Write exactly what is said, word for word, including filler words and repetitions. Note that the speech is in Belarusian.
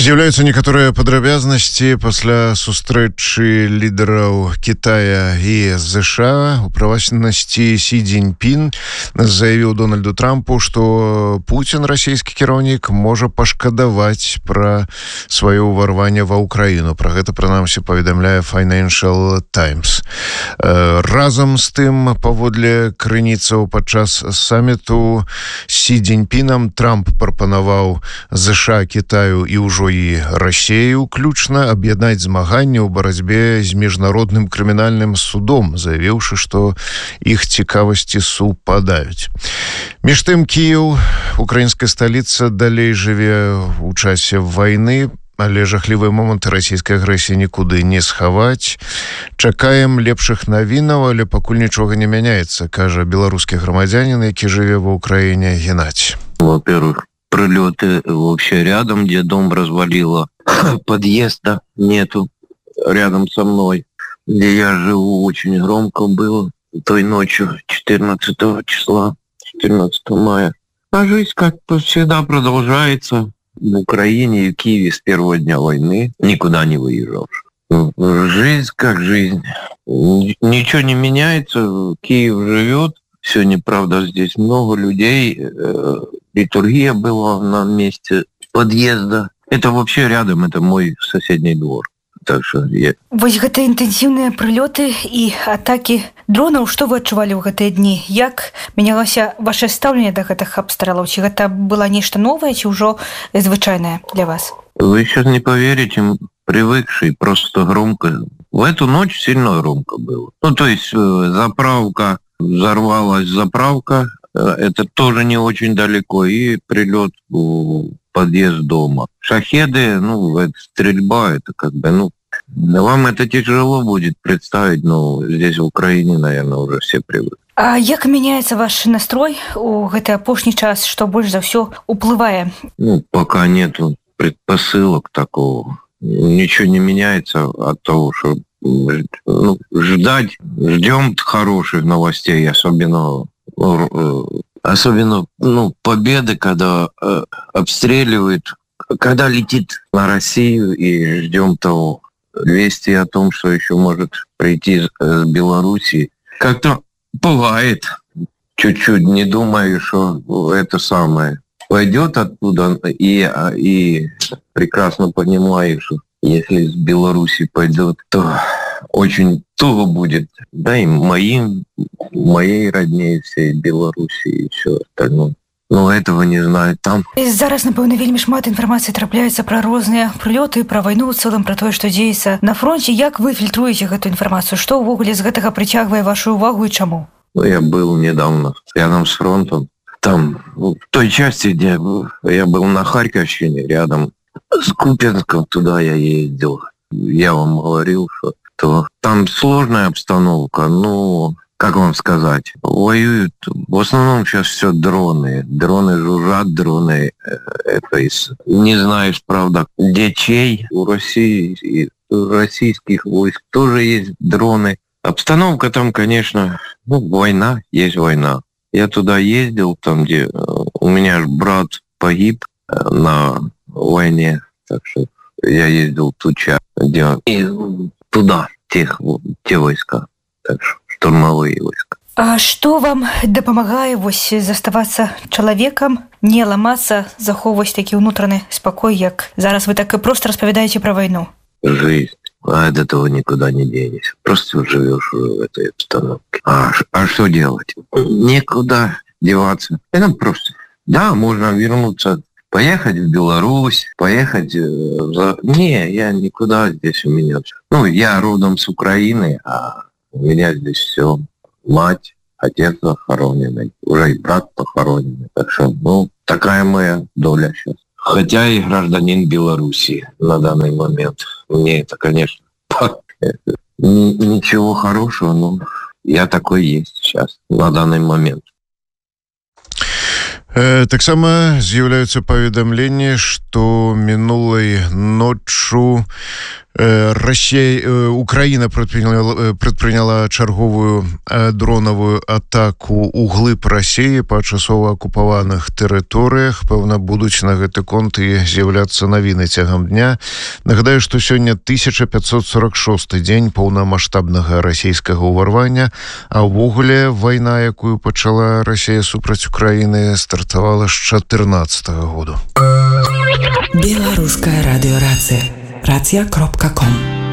З'яўляюцца некаторыя падрабязнасці пасля сустрэчы лідараў Китая і ЗША. У прыватнасці Сі Цзіньпін заявіў Дональду Трампу, што Пуцін, расійскі кіраўнік, можа пашкадаваць пра сваё ўварванне ва Ўкраіну. Пра гэта, прынамсі, паведамляе Financial Times. Разам з тым, паводле крыніцаў падчас саміту Сі Цзіньпінам Трамп прапанаваў ЗША, Китаю і ўжо і Расіі ўключна аб'яднаць змаганне ў барацьбе з міжнародным крымінальным судом, заявіўшы, што іх цікавасці супадаюць. Між тым, Кіеў, украінская сталіца, далей жыве ў часе вайны, але жахлівыя моманты расійскай агрэсіі нікуды не схаваць. Чакаем лепшых навінаў, але пакуль нічога не мяняецца, кажа беларускі грамадзянін, які жыве ва Ўкраіне, Геннадзь. Во-первых, прилеты вообще рядом, где дом развалило, подъезда нету рядом со мной, где я живу, очень громко было той ночью четырнадцатого числа, четырнадцатого мая. А жизнь, как всегда, продолжается в Украине и в Киеве с первого дня войны, никуда не выезжал. Жизнь как жизнь. Ничего не меняется, Киев живет. Сегодня, правда, здесь много людей. Литургия была на месте подъезда. Это вообще рядом, это мой соседний двор. Так что я... Вось гэта інтэнсіўныя прылёты і атакі дронаў, што вы адчувалі ў гэтыя дні? Як мянялася ваше стаўленне да гэтых абстрэлаў? Ці гэта было нешта новае, ці ўжо звычайнае для вас? Вы сейчас не поверите, привыкший, просто громко. В эту ночь сильно громко было. Ну, то есть заправка, взорвалась заправка, это тоже не очень далеко, и прилет в подъезд дома. Шахеды, ну, это стрельба, это как бы, ну, вам это тяжело будет представить, но здесь в Украине, наверное, уже все привыкли. А як мяняецца ваш настрой у гэты апошні час, што больш за ўсё уплывае? Ну, пока нету предпосылок такого. Ничего не меняется от того, что ну, ждать, ждем хороших новостей, особенно, особенно ну, победы, когда э, обстреливают, когда летит на Россию, и ждем того вести о том, что еще может прийти с Белоруссии. Как-то бывает, чуть-чуть не думаю, что это самое пойдет оттуда, и, и прекрасно понимаю, что если с Беларуси пойдет, то очень туго будет. Да, и моим, моей родне, всей Беларуси и все остальное. Но этого не знаю там. Зараз, напэўна, вельмі шмат інфармацыі трапляецца пра розныя прылёты, пра вайну ў цэлым, пра тое, што дзеецца на фронте. Як вы фільтруеце гэту інфармацыю? Што ўвогуле з гэтага прыцягвае вашу увагу і чаму? Ну, я был недавно рядом с фронтом. Там, в той части, где я был на Харьковщине, рядом с Купенском, туда я ездил. Я вам говорил, что то там сложная обстановка, но, как вам сказать, воюют, в основном сейчас все дроны. Дроны жужжат, дроны, это из, не знаешь, правда, где чей. У России и у российских войск тоже есть дроны. Обстановка там, конечно, ну, война, есть война. Я туда ездил, там, где у меня брат погиб на войне, так что я ездил в ту часть, где и туда, тех, те войска, так что штурмовые войска. А што вам дапамагае вось заставацца чалавекам, не ламацца, захоўваць такі ўнутраны спакой, як зараз вы так и просто распавядаеце пра вайну? Жизнь. А от этого никуда не денешься. Просто живешь в этой обстановке. А, а что делать? Некуда деваться. Это просто. Да, можно вернуться, поехать в Беларусь, поехать за... Не, я никуда здесь у меня... Ну, я родом с Украины, а у меня здесь все. Мать, отец похороненный, уже и брат похороненный. Так что, ну, такая моя доля сейчас. Хотя и гражданин Беларуси на данный момент. Мне это, конечно, ничего хорошего, но я такой есть сейчас, на данный момент. Таксама з'яўляюцца паведамленні, што мінулай ноччу Россия, Украина предприняла, предприняла чарговую дронавую атаку ў глыб России па часова акупаваных тэрыторыях. Пэўна, будуць на гэты конт і з'яўляцца навіны цягам дня. Нагадаю, што сёння тысяча пятьсот сорок шосты дзень поўнамаштабнага расійскага ўварвання, а ўвогуле вайна, якую пачала Россия супраць Украины, стартавала з чатырнаццатага году. Беларуская радыёрацыя. Racja kropka com